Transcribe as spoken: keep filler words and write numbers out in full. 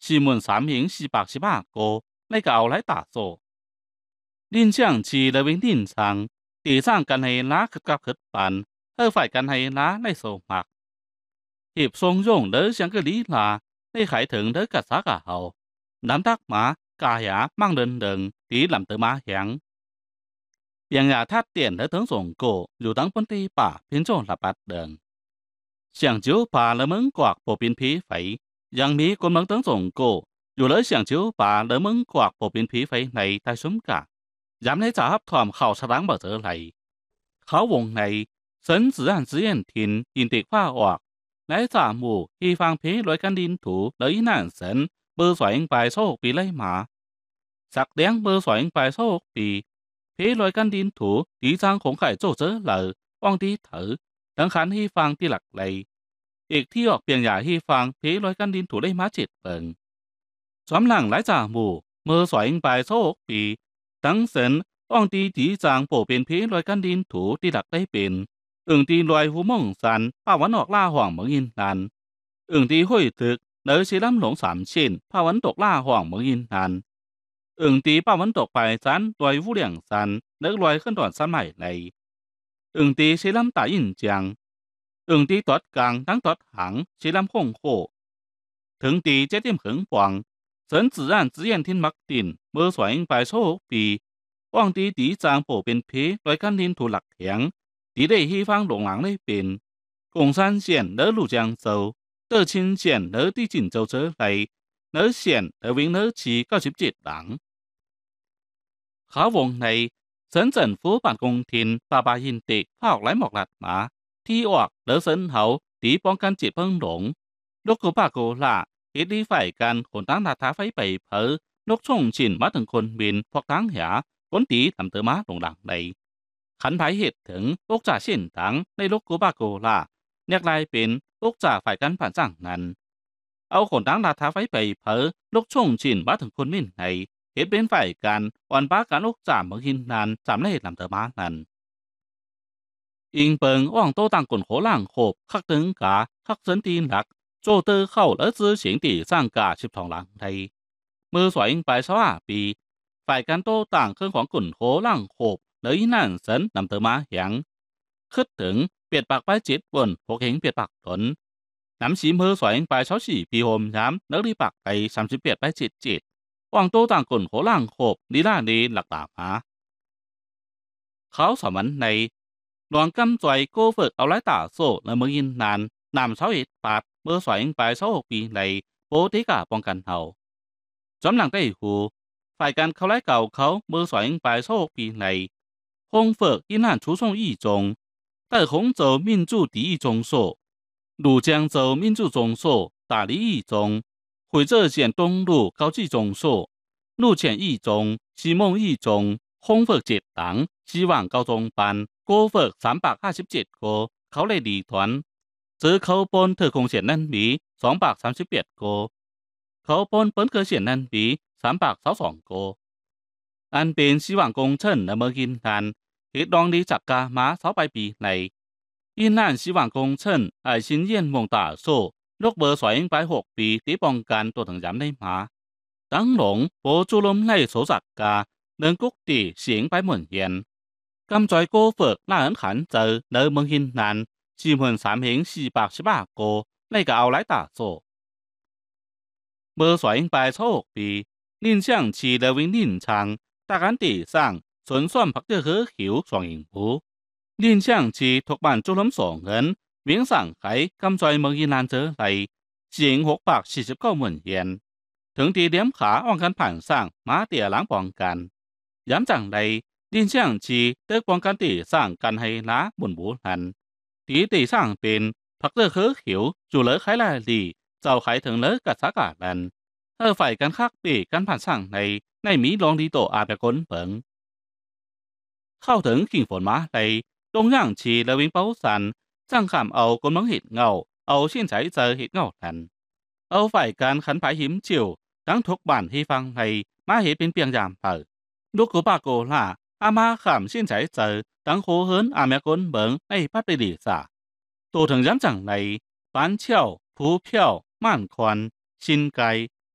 是門三千四百十八個，那個後來打數。恁想是來為恁sang，地上กันให้ล้าขึ้นกับขึ้นปันเออฝ่ายกันให้ล้าในโซมักหีบทรงย่งเด้อเสียงกะลีลาได้ขายถึงเด้อกัดสากะเฮาน้ำทักหมากาหยามั่งเดินเดิงตีลำเตอมาแหงเปียงยาทัดเตียนเด้อถึงส่งโกอยู่ตั้งปนตีป่าเพียงโจนละปัดเดิงเสียงจิ้วป่าละมึงกวักปเป็นผีไฟยังมีคนมึงตั้งส่งโกอยู่เลยเสียงจิ้วป่าละมึงกวักปเป็นผีไฟในใต้ซุ้มกะย้ำในจ่าฮับถอมเข่าฉลังบ่เจอไหลเขาวงใน神自然自然天因地化學來查無希望皮來間領土來難神不算白數比來馬實兩不算白數比皮來間領土地張孔海做者來往地頭等看希望地落嚟亦ที่ออกเปลี่ยนยา希望皮來間領土來馬จิตเปิงสำหลัง來查無不算白數比等神往地地張不變皮來間領土地落嚟เป็นอึ่งตีลอยหูมงสันภาวันออกล่าห่วงเมืองอินนันอึ่งตีห้อยตึกเนื้อชีล้ำหลงสามชิ้นภาวันตกล่าห่วงเมืองอินนันอึ่งตีภาวันตกไปสันลอยหูเหลี่ยงสันเนื้อลอยขึ้นตอนสันใหม่เลยอึ่งตีชีล้ำตาอินจังอึ่งตีตอดกลางทั้งตอดหางชีล้ำคงโคถึงตีเจ็ดเต็มขึงปวง神自然自然天มักตินเมื่อสวยไปโชคปีว่างตีตีจางโปเป็นเพลอยกันดินถูหลักแข็ง地地西方龙廊那边，贡山县在庐江州，德清县在地锦州这里，那县在永乐区九十七人。เขาวงใน省政府辦公廳八百人地ภาคหลายหมอกหลัดมาที่ออกแล้วเส้นเขาตีป้องกันจิตเพิ่งหลงลูกกูปาโกล่าเหตุที่ฝ่ายกันคนตั้งนาทาไฟไปเผอลูกช่งชินมาถึงคนบินพวกทั้งหาคนตีทำเตอมาลงหลังในขันไผเหตุถึงลูกจ่าเช่นทั้งในลูกกูบาโกล่าเรียกลายเป็นลูกจ่าฝ่ายกันผ่านจ้างนั้นเอาคนตั้งนาทาไฟไปเผอลูกช่งชินมาถึงคนมินในเหตุเป็นฝ่ายกันวันป้าการลูกจ่าเมืองหินนันจำได้เหตุลำเตอมานั้นอิงเปิงว่างโตต่างกลโขล่างโขบคักตึงกาคักเซินตีนหลักโจเตอเข้าและซื้อเสียงตีสร้างกาชิบทองหลังไทยมือสวยไปสว่าปีฝ่ายการโตต่างเครื่องของกลโขล่างโขบเลยนั่นเสินนำเตอมาหยังคิดถึงเปลี่ยนปากไปจิตบนพวกเห็นเปลี่ยนปากตนน้ำสีมือสวยไปเช้าสี่ปีโฮมย้ำแล้วรีปากไปสามสิบเปลี่ยนไปจิตจิตว่างโตต่างกลโขล่างโขบลีลาดีหลักตามาเขาสมันในหลวงกำจอยโกฝึกเอาไล่ตาโซ่ในเมืองยินนานนำเช้าอิดปาดเมื่อสวยไปเช้าหกปีในโปติกาป้องกันเฮาจอมหลังได้หูฝ่ายการเขาไล่เก่าเขาเมื่อสวยไปเช้าหกปีในคงฝึก因汉出众一中在洪州民主第一中所庐江州民主中所大理一中惠州县东路高级中所陆前一中西梦一中空ฝึกเจ็ดตัง希望高中班โกฝึกสาม百ห้าสิบเจ็ดโกเขาเลยดีถอนเจอเขาปนเธอคงเสียนนั่นมีสอง百สามสิบเอ็ดโกเขาปนเปิ้นเคยเสียนนั่นมีสาม百สองสองโกอันเป็น希望工程ในเมืองหินนันเหตุดองดีจากกามาสองไปปีในอินนั่น希望工程ไอชินเยี่ยนมงตาโซลูกเบอร์สวยไปหกปีที่ป้องกันตัวถึงย้ำได้มาตั้งหลงโปจูลมในโสจักกาเดินกุกตีเสียงไปเหมือนเย็นกำจอยโกเฟิกหน้าอันขันเจอในเมืองหินนันสี่หมื่นสามเหงสี่ปากสิบห้าโกในก็เอาไล่ตาโซเบอร์สวยไปโชคปีลินเชียงชีเดวินลินชังตากันตีสั่งส่วนส่วนพักเดือคือหิวสองหิงหูลินเชียงชีทุกบ้านจุลมสองเงินเวียงสั่งไขกำจอยเมืองหินนันเจอไหลเสียงหกปากสี่สิบเก้าหมื่นเยนถึงตีเลี้ยมขาอ่อนกันผ่านสร้างมาเตี่ยหลังป้องกันย้ำจังใดลินเชียงชีเติกป้องกันตีสร้างกันให้ล้าบนบูหันตีตีสร้างเป็นพักเดือคือหิวจู่เลยไขลายดีเจ้าไขถึงเลยกัดสากาดันเออฝ่ายกันคักปีกันผ่านสร้างในในมีลองดีโตอาเปกลเปิงเข้าถึงกิ่งฝนมาในตรงย่างชีและวิ่งเป้าสันจ้างขามเอากลมังหิดเงาเอาเช่นใช้เจอหิดเงาทันเอาฝ่ายการขันผายหิมเฉียวทั้งทุกบ้านให้ฟังในมาเหตุเป็นเปียงยามเปิดลูกกูปาโกล่าอามาขามเช่นใช้เจอตั้งโคเฮินอาเมกลเบิงในพัดไปดีสาตัวถึงย้ำจังในปานเชี่ยวผูเพียวม่านควันชินไก